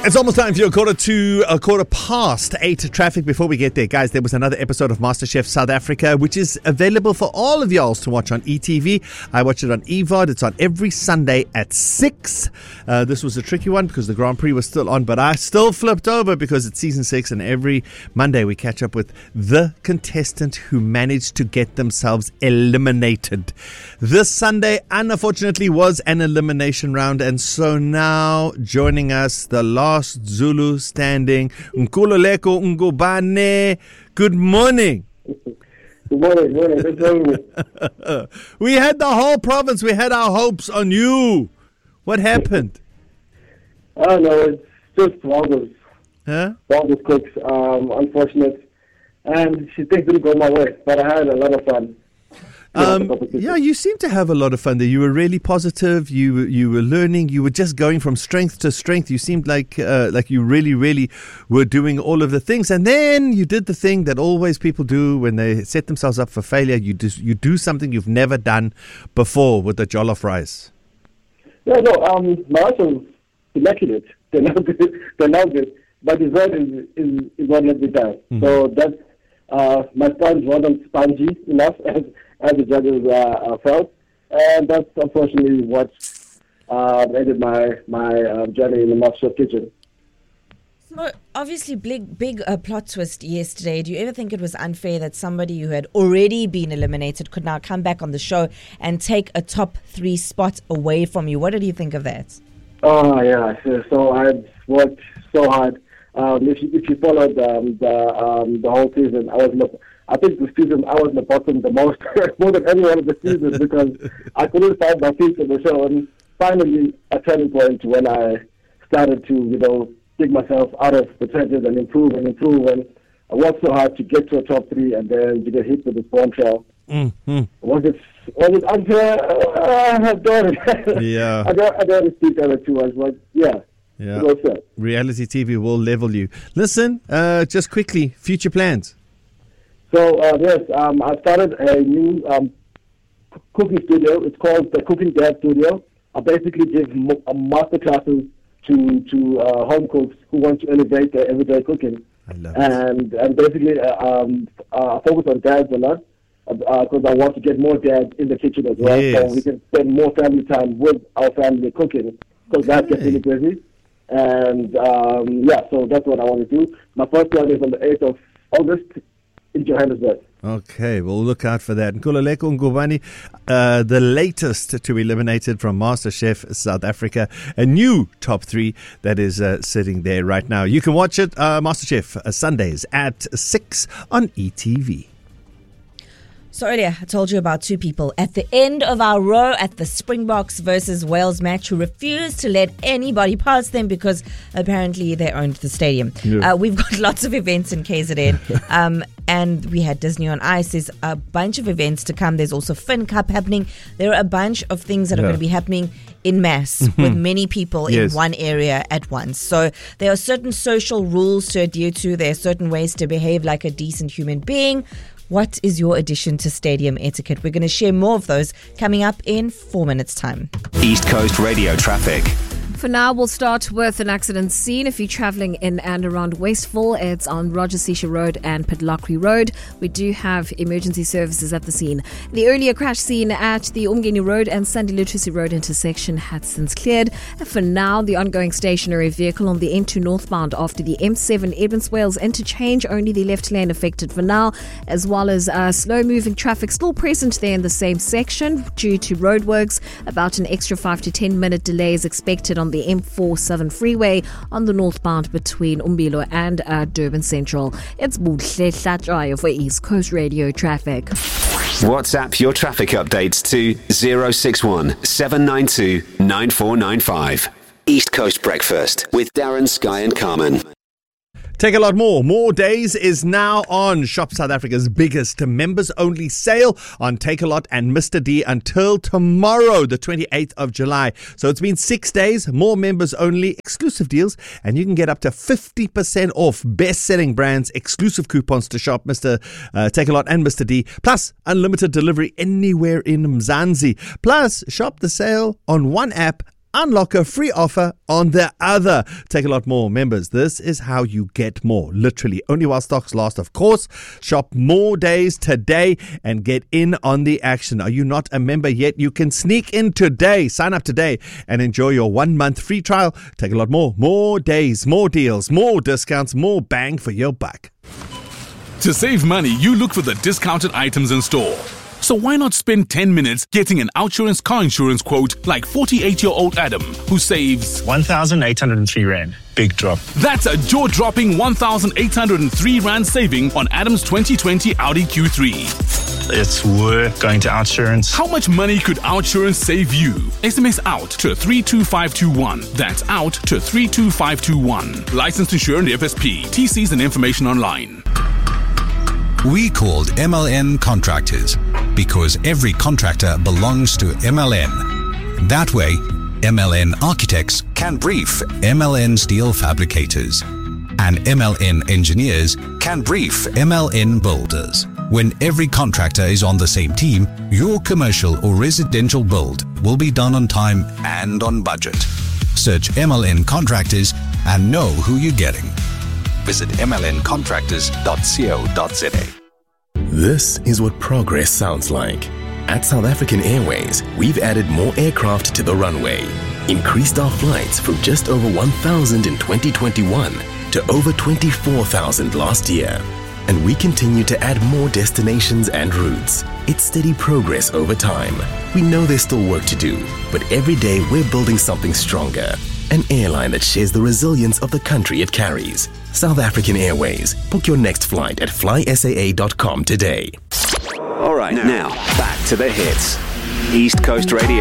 It's almost time for your quarter past 8 traffic. Before we get there, guys, there was another episode of MasterChef South Africa, which is available for all of y'all to watch on ETV. I watch it on EVOD. It's on every Sunday at 6. This was a tricky one because the Grand Prix was still on, but I still flipped over because it's season 6, and every Monday we catch up with the contestant who managed to get themselves eliminated. This Sunday, unfortunately, was an elimination round, and so now joining us, the last Zulu standing, Nkululeko Ngubane. Good morning. Good morning. Good morning. We had the whole province. We had our hopes on you. What happened? I don't know. It's just Waldo's. Huh? Waldo's cooks. Unfortunate. And things didn't go my way, but I had a lot of fun. Yeah, you seem to have a lot of fun there. You were really positive. You were learning. You were just going from strength to strength. You seemed like you really were doing all of the things. And then you did the thing that always people do when they set themselves up for failure. You do something you've never done before with the jollof rice. Yeah, no. My rice was immaculate. They loved it. But the dessert is what let me down. Mm-hmm. So that's my sponge wasn't spongy enough as the judges felt, and that's unfortunately what ended my journey in the MasterChef kitchen. So obviously, big plot twist yesterday. Do you ever think it was unfair that somebody who had already been eliminated could now come back on the show and take a top 3 spot away from you? What did you think of that? Oh yeah, so I worked so hard. If you followed the whole season, I think the season I was in the bottom the most, more than any one of the seasons, because I couldn't find my feet in the show. And finally, a turning point when I started to, dig myself out of the trenches and improve. And I worked so hard to get to a top 3, and then to get hit with this bombshell. Mm-hmm. Was it unfair? I don't. Yeah. I don't speak on it too much, but yeah. Yeah. Reality TV will level you. Listen, just quickly, future plans. So, yes, I started a new cooking studio. It's called the Cooking Dad Studio. I basically give master classes to home cooks who want to elevate their everyday cooking. I love it. And basically, I focus on dads a lot because I want to get more dads in the kitchen as well. Yes. So we can spend more family time with our family cooking because dads get really busy. And, so that's what I want to do. My first one is on the 8th of August in Johannesburg. Okay, we'll look out for that. Nkululeko Ngubane, the latest to be eliminated from MasterChef South Africa, a new top 3 that is sitting there right now. You can watch it, MasterChef, Sundays at 6 on ETV. So earlier, I told you about 2 people at the end of our row at the Springboks versus Wales match who refused to let anybody pass them because apparently they owned the stadium. Yeah. We've got lots of events in KZN. And we had Disney on Ice. There's a bunch of events to come. There's also Fin Cup happening. There are a bunch of things that are going to be happening in mass with many people in one area at once. So there are certain social rules to adhere to. There are certain ways to behave like a decent human being. What is your addition to stadium etiquette? We're going to share more of those coming up in 4 minutes' time. East Coast Radio traffic. For now, we'll start with an accident scene. If you're travelling in and around Westville, it's on Roger Sisha Road and Pedlockery Road. We do have emergency services at the scene. The earlier crash scene at the Umgeni Road and Sandy Lutusi Road intersection had since cleared. For now, the ongoing stationary vehicle on the N2 northbound after the M7 Edmonds Wales interchange, only the left lane affected for now, as well as slow-moving traffic still present there in the same section due to roadworks. About an extra 5 to 10 minute delay is expected on the M4 Southern Freeway on the northbound between Umbilo and Durban Central. It's Buhle Hlatshwayo for East Coast Radio traffic. WhatsApp your traffic updates to 061 792 9495. East Coast Breakfast with Darren, Sky and Carmen. Take a lot more. More Days is now on. Shop South Africa's biggest members-only sale on Take a Lot and Mr. D until tomorrow, the 28th of July. So it's been 6 days, more members-only, exclusive deals, and you can get up to 50% off best-selling brands, exclusive coupons to shop Mr. Take a Lot and Mr. D, plus unlimited delivery anywhere in Mzansi. Plus, shop the sale on one app unlock a free offer on the other. Take a lot more, members. This is how you get more. Literally, only while stocks last, of course. Shop more days today and get in on the action. Are you not a member yet? You can sneak in today. Sign up today and enjoy your 1 month free trial. Take a lot more. More days, more deals, more discounts, more bang for your buck. To save money, you look for the discounted items in store. So why not spend 10 minutes getting an OUTsurance car insurance quote like 48-year-old Adam, who saves 1,803 Rand. Big drop. That's a jaw-dropping 1,803 Rand saving on Adam's 2020 Audi Q3. It's worth going to OUTsurance. How much money could OUTsurance save you? SMS OUT to 32521. That's OUT to 32521. Licensed insurer and FSP. TCs and information online. We called MLN Contractors because every contractor belongs to MLN. That way, MLN Architects can brief MLN Steel Fabricators, and MLN Engineers can brief MLN Builders. When every contractor is on the same team, your commercial or residential build will be done on time and on budget. Search MLN Contractors and know who you're getting. Visit mlncontractors.co.za. This is what progress sounds like. At South African Airways, we've added more aircraft to the runway, increased our flights from just over 1,000 in 2021 to over 24,000 last year. And we continue to add more destinations and routes. It's steady progress over time. We know there's still work to do, but every day we're building something stronger. An airline that shares the resilience of the country it carries. South African Airways. Book your next flight at flysaa.com today. All right, now back to the hits. East Coast Radio.